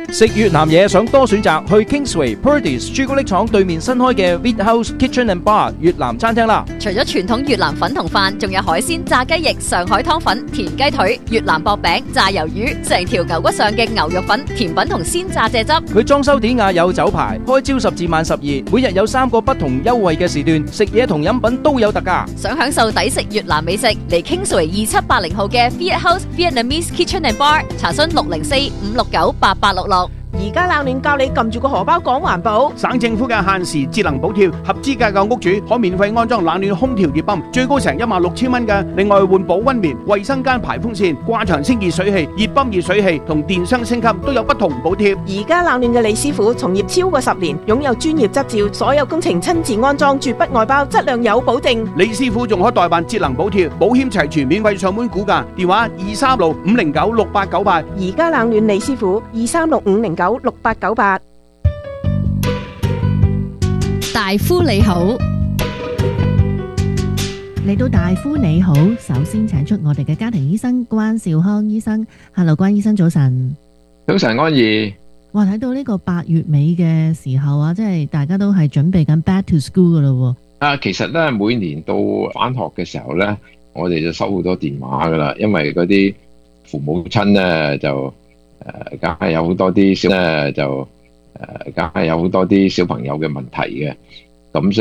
食越南嘢想多選擇，去 Kingsway、Purdey's 朱古力廠對面新開嘅 Vithouse Kitchen and Bar 越南餐廳啦。 除咗傳統越南粉同飯，仲有海鮮、炸雞翼、上海湯粉、田雞腿、越南薄餅、炸魷魚，成條牛骨上嘅牛肉粉、甜品同鮮炸蔗汁。 佢裝修典雅有酒牌，開朝10至晚12，每日有3個不同優惠嘅時段，食嘢同飲品都有特價。 想享受抵食越南美食，嚟 Kingsway 2780號嘅 Vithouse Vietnamese Kitchen and Bar， 查詢604-569-8866。 而家冷暖教你撳住個荷包講環保。 省政府嘅限時節能補貼，合資格嘅屋主可免費安裝冷暖空調熱泵，最高成16,000蚊嘅。另外換保溫棉、衛生間排風扇、掛牆清熱水器、熱泵熱水器同電箱升級都有不同補貼。 而家冷暖嘅李師傅從業超過10年，擁有專業執照，所有工程親自安裝，絕不外包，質量有保證。 李師傅仲可代辦節能補貼，保險齊全，免費上門估價，電話236-509-6898。 而家冷暖李師傅236-509-6898。 大夫你好，嚟到大夫你好，首先請出我哋嘅家庭醫生關兆康醫生。Hello， 關醫生早晨。 早晨安怡。 哇，睇到呢個8月尾嘅時候啊，即係大家都係準備緊 back to school 噶咯喎。 其實咧每年到返學嘅時候咧，我哋就收好多電話噶啦，因為嗰啲父母親咧就梗係有好多啲小朋友嘅問題嘅，咁